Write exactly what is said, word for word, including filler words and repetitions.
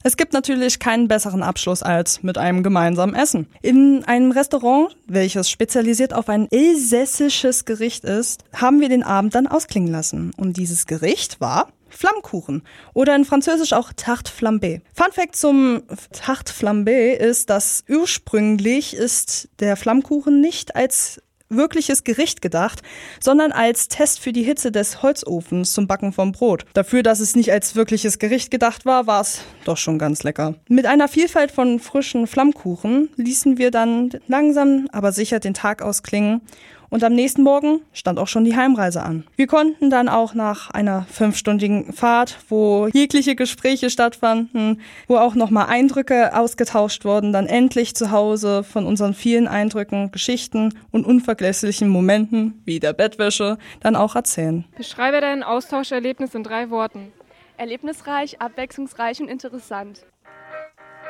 Es gibt natürlich keinen besseren Abschluss als mit einem gemeinsamen Essen. In einem Restaurant, welches spezialisiert auf ein elsässisches Gericht ist, haben wir den Abend dann ausklingen lassen. Und dieses Gericht war Flammkuchen oder in Französisch auch Tarte Flambée. Fun Fact zum Tarte Flambée ist, dass ursprünglich ist der Flammkuchen nicht als wirkliches Gericht gedacht, sondern als Test für die Hitze des Holzofens zum Backen vom Brot. Dafür, dass es nicht als wirkliches Gericht gedacht war, war es doch schon ganz lecker. Mit einer Vielfalt von frischen Flammkuchen ließen wir dann langsam, aber sicher den Tag ausklingen. Und am nächsten Morgen stand auch schon die Heimreise an. Wir konnten dann auch nach einer fünfstündigen Fahrt, wo jegliche Gespräche stattfanden, wo auch nochmal Eindrücke ausgetauscht wurden, dann endlich zu Hause von unseren vielen Eindrücken, Geschichten und unvergesslichen Momenten, wie der Bettwäsche, dann auch erzählen. Beschreibe dein Austauscherlebnis in drei Worten. Erlebnisreich, abwechslungsreich und interessant.